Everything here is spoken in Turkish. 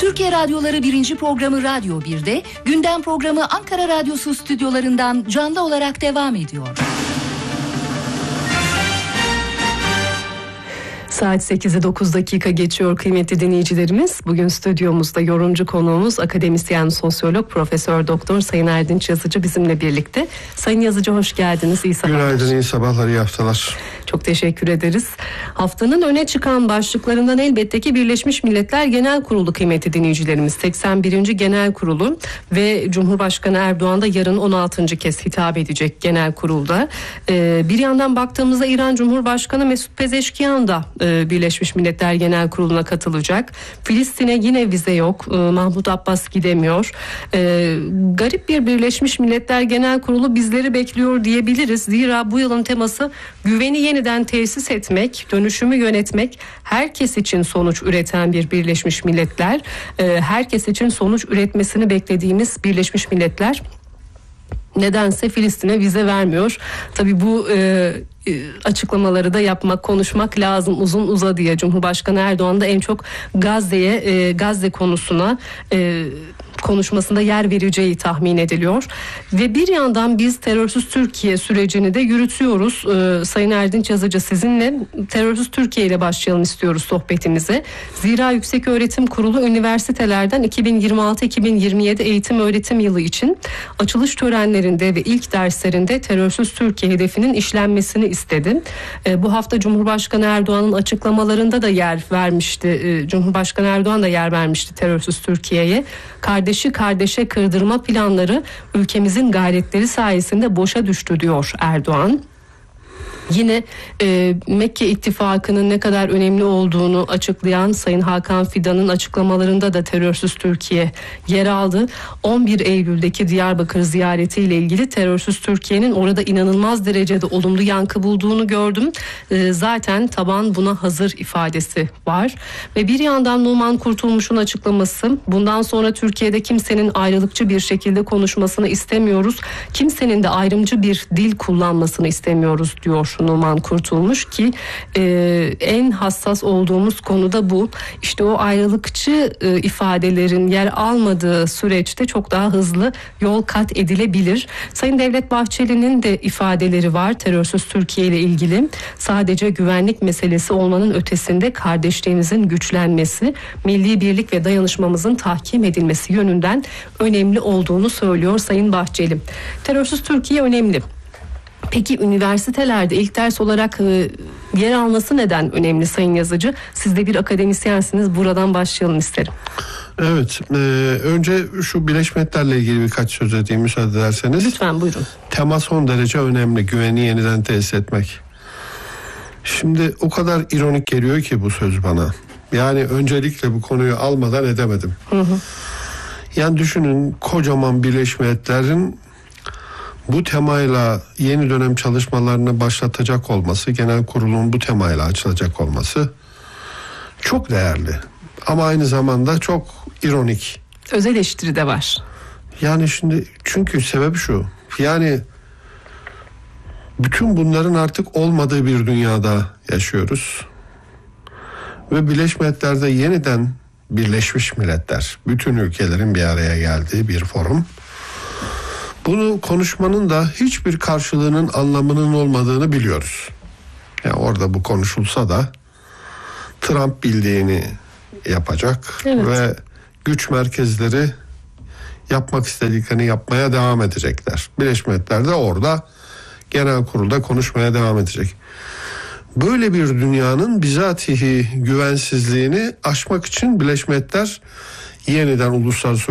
Türkiye Radyoları 1. programı Radyo 1'de, gündem programı Ankara Radyosu stüdyolarından canlı olarak devam ediyor. Saat 8'e 9 dakika geçiyor kıymetli dinleyicilerimiz. Bugün stüdyomuzda yorumcu konuğumuz akademisyen sosyolog Profesör Doktor Sayın Erdinç Yazıcı bizimle birlikte. Sayın Yazıcı hoş geldiniz. İyi sabahlar. Günaydın, iyi sabahlar, iyi haftalar. Çok teşekkür ederiz. Haftanın öne çıkan başlıklarından elbette ki Birleşmiş Milletler Genel Kurulu kıymetli dinleyicilerimiz. 81. Genel Kurulu ve Cumhurbaşkanı Erdoğan da yarın 16. kez hitap edecek Genel Kurul'da. Bir yandan baktığımızda İran Cumhurbaşkanı Mesut Pezeşkiyan da Birleşmiş Milletler Genel Kurulu'na katılacak. Filistin'e yine vize yok. Mahmut Abbas gidemiyor. Garip bir Birleşmiş Milletler Genel Kurulu bizleri bekliyor diyebiliriz. Zira bu yılın teması güveni yeniden tesis etmek, dönüşümü yönetmek, herkes için sonuç üreten bir Birleşmiş Milletler. Herkes için sonuç üretmesini beklediğimiz Birleşmiş Milletler nedense Filistin'e vize vermiyor. Tabii bu açıklamaları da yapmak, konuşmak lazım uzun uzadıya. Cumhurbaşkanı Erdoğan da en çok Gazze konusuna konuşmasında yer vereceği tahmin ediliyor. Ve bir yandan biz terörsüz Türkiye sürecini de yürütüyoruz. Sayın Erdinç Yazıcı, sizinle terörsüz Türkiye ile başlayalım istiyoruz sohbetimize. Zira Yükseköğretim Kurulu üniversitelerden 2026-2027 eğitim öğretim yılı için açılış törenlerinde ve ilk derslerinde terörsüz Türkiye hedefinin işlenmesini istedi. Bu hafta Cumhurbaşkanı Erdoğan'ın açıklamalarında da yer vermişti. Cumhurbaşkanı Erdoğan da yer vermişti terörsüz Türkiye'ye. Kardeşi kardeşe kırdırma planları ülkemizin gayretleri sayesinde boşa düştü diyor Erdoğan. Yine Mekke ittifakının ne kadar önemli olduğunu açıklayan Sayın Hakan Fidan'ın açıklamalarında da terörsüz Türkiye yer aldı. 11 Eylül'deki Diyarbakır ziyaretiyle ilgili terörsüz Türkiye'nin orada inanılmaz derecede olumlu yankı bulduğunu gördüm. Zaten taban buna hazır ifadesi var. Ve bir yandan Numan Kurtulmuş'un açıklaması, bundan sonra Türkiye'de kimsenin ayrılıkçı bir şekilde konuşmasını istemiyoruz. Kimsenin de ayrımcı bir dil kullanmasını istemiyoruz diyor Numan Kurtulmuş ki en hassas olduğumuz konu da bu. İşte o ayrılıkçı ifadelerin yer almadığı süreçte çok daha hızlı yol kat edilebilir. Sayın Devlet Bahçeli'nin de ifadeleri var terörsüz Türkiye ile ilgili. Sadece güvenlik meselesi olmanın ötesinde kardeşliğimizin güçlenmesi, milli birlik ve dayanışmamızın tahkim edilmesi yönünden önemli olduğunu söylüyor Sayın Bahçeli. Terörsüz Türkiye önemli. Peki üniversitelerde ilk ders olarak yer alması neden önemli Sayın Yazıcı? Siz de bir akademisyensiniz. Buradan başlayalım isterim. Evet. Önce şu Birleşmiş Milletler'le ilgili birkaç söz edeyim müsaade ederseniz. Lütfen buyurun. Tema son derece önemli. Güveni yeniden tesis etmek. Şimdi o kadar ironik geliyor ki bu söz bana. Yani öncelikle bu konuyu almadan edemedim. Yani düşünün, kocaman Birleşmiş Milletler'in bu temayla yeni dönem çalışmalarını başlatacak olması, genel kurulun bu temayla açılacak olması çok değerli. Ama aynı zamanda çok ironik. Öz eleştiri de var. Yani şimdi çünkü sebep şu. Yani bütün bunların artık olmadığı bir dünyada yaşıyoruz. Ve Birleşmiş Milletler'de yeniden Birleşmiş Milletler, bütün ülkelerin bir araya geldiği bir forum. Bunu konuşmanın da hiçbir karşılığının, anlamının olmadığını biliyoruz. Yani orada bu konuşulsa da Trump bildiğini yapacak, evet, ve güç merkezleri yapmak istediklerini yapmaya devam edecekler. Birleşmiş Milletler de orada genel kurulda konuşmaya devam edecek. Böyle bir dünyanın bizatihi güvensizliğini aşmak için Birleşmiş Milletler yeniden uluslararası